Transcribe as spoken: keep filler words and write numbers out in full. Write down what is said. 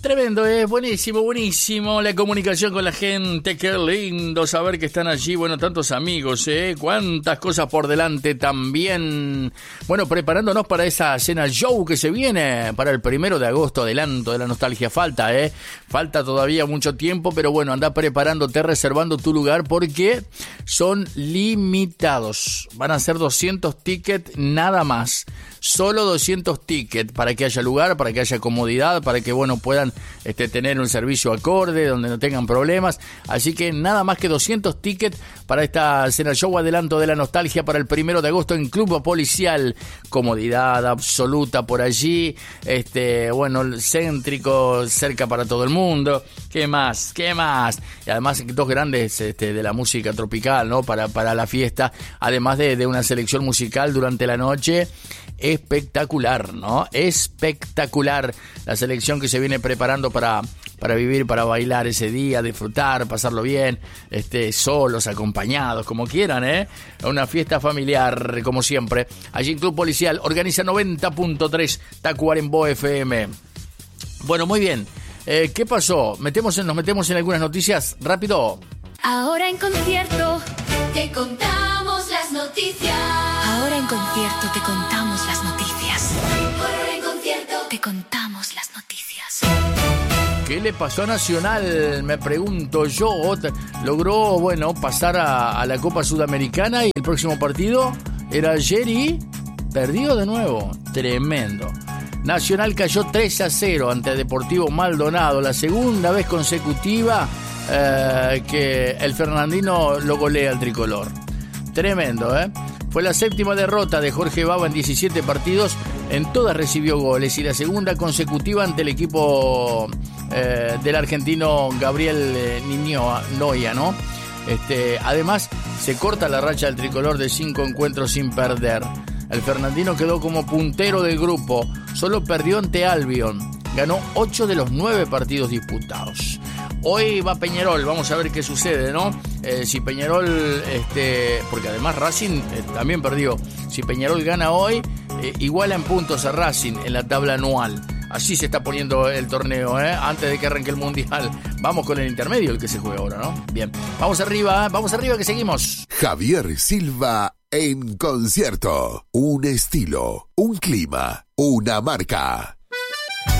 Tremendo, es eh. buenísimo, buenísimo la comunicación con la gente, qué lindo saber que están allí, bueno, tantos amigos, eh, cuántas cosas por delante también, bueno, preparándonos para esa cena show que se viene para el primero de agosto, adelanto de la nostalgia, falta, eh, falta todavía mucho tiempo, pero bueno, anda preparándote, reservando tu lugar porque son limitados, van a ser doscientos tickets nada más. Solo doscientos tickets para que haya lugar, para que haya comodidad, para que, bueno, puedan este, tener un servicio acorde, donde no tengan problemas. Así que nada más que doscientos tickets para esta cena show adelanto de la nostalgia para el primero de agosto en Club Policial. Comodidad absoluta por allí, este, bueno, céntrico, cerca para todo el mundo. ¿Qué más? ¿Qué más? Y además dos grandes este, de la música tropical, ¿no? Para, para la fiesta, además de, de una selección musical durante la noche. Espectacular, ¿no? Espectacular la selección que se viene preparando para, para vivir, para bailar ese día, disfrutar, pasarlo bien, este, solos, acompañados, como quieran, ¿eh? Una fiesta familiar, como siempre. Allí en Club Policial organiza noventa punto tres Tacuarembó F M. Bueno, muy bien. Eh, ¿Qué pasó? ¿Metemos en, ¿Nos metemos en algunas noticias? Rápido. Ahora en concierto te contamos las noticias. Ahora en concierto te contamos las noticias. Ahora en concierto te contamos las noticias. ¿Qué le pasó a Nacional? Me pregunto yo. Logró, bueno, pasar a, a la Copa Sudamericana y el próximo partido era ayer y perdió de nuevo. Tremendo. Nacional cayó tres a cero ante Deportivo Maldonado, la segunda vez consecutiva eh, que el fernandino lo golea al tricolor. Tremendo, ¿eh? Fue la séptima derrota de Jorge Baba en diecisiete partidos, en todas recibió goles y la segunda consecutiva ante el equipo eh, del argentino Gabriel eh, Niño, Noya, ¿no? Este, además, se corta la racha del tricolor de cinco encuentros sin perder. El fernandino quedó como puntero del grupo, solo perdió ante Albion, ganó ocho de los nueve partidos disputados. Hoy va Peñarol, vamos a ver qué sucede, ¿no? Eh, si Peñarol, este, porque además Racing eh, también perdió. Si Peñarol gana hoy, eh, iguala en puntos a Racing en la tabla anual. Así se está poniendo el torneo, ¿eh? Antes de que arranque el Mundial. Vamos con el intermedio, el que se juega ahora, ¿no? Bien, vamos arriba, ¿eh? Vamos arriba que seguimos. Javier Silva en concierto. Un estilo, un clima, una marca.